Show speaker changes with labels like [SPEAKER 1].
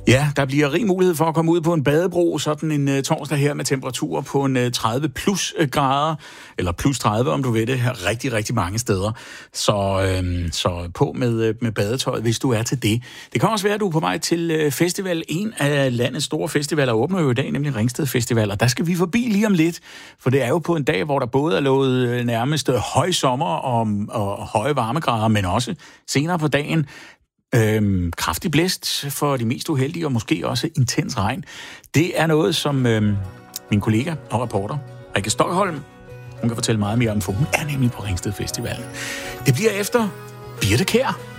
[SPEAKER 1] Ja, der bliver rig mulighed for at komme ud på en badebro sådan en torsdag her med temperaturer på en 30 plus grader, eller plus 30, om du ved det, rigtig, rigtig mange steder. Så på med badetøjet, hvis du er til det. Det kan også være, at du er på vej til festival. En af landets store festivaler åbner jo i dag, nemlig Ringsted Festival, og der skal vi forbi lige om lidt, for det er jo på en dag, hvor der både er lovet nærmest høj sommer og høje varmegrader, men også senere på dagen kraftig blæst for de mest uheldige, og måske også intens regn. Det er noget, som min kollega og reporter, Rikke Stokholm, hun kan fortælle meget mere om, for hun er nemlig på Ringsted Festivalen. Det bliver efter Birthe Kjær.